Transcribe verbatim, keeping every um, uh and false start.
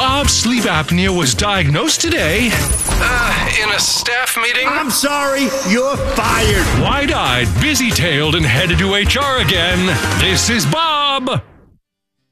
Bob's sleep apnea was diagnosed today. Uh, in a staff meeting? I'm sorry, you're fired. Wide-eyed, busy-tailed, and headed to H R again. This is Bob.